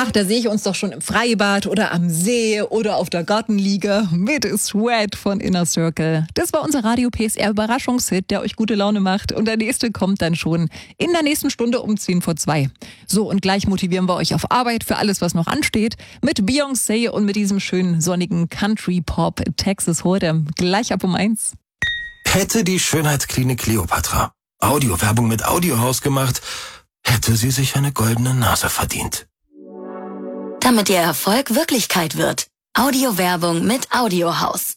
Ach, da sehe ich uns doch schon im Freibad oder am See oder auf der Gartenliege mit Sweat von Inner Circle. Das war unser Radio PSR Überraschungshit, der euch gute Laune macht. Und der nächste kommt dann schon in der nächsten Stunde um 2:10. So, und gleich motivieren wir euch auf Arbeit für alles, was noch ansteht. Mit Beyoncé und mit diesem schönen sonnigen Country-Pop Texas Hold'em. Gleich ab um 1. Hätte die Schönheitsklinik Kleopatra Audiowerbung mit Audiohaus gemacht, hätte sie sich eine goldene Nase verdient. Damit Ihr Erfolg Wirklichkeit wird. Audiowerbung mit Audiohaus.